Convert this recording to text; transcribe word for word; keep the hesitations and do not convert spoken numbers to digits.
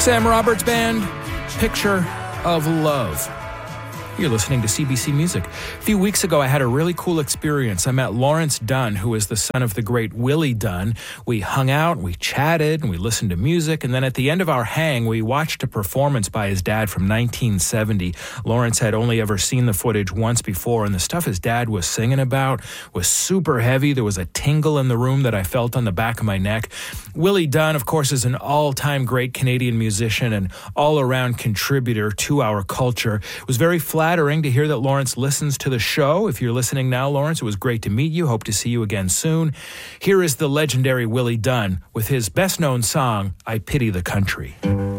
Sam Roberts Band, Picture of Love. You're listening to C B C Music. A few weeks ago, I had a really cool experience. I met Lawrence Dunn, who is the son of the great Willie Dunn. We hung out, we chatted, and we listened to music. And then at the end of our hang, we watched a performance by his dad from nineteen seventy. Lawrence had only ever seen the footage once before, and the stuff his dad was singing about was super heavy. There was a tingle in the room that I felt on the back of my neck. Willie Dunn, of course, is an all-time great Canadian musician and all-around contributor to our culture. It was very flattering to hear that Lawrence listens to the show. If you're listening now, Lawrence, it was great to meet you. Hope to see you again soon. Here is the legendary Willie Dunn with his best-known song, I Pity the Country.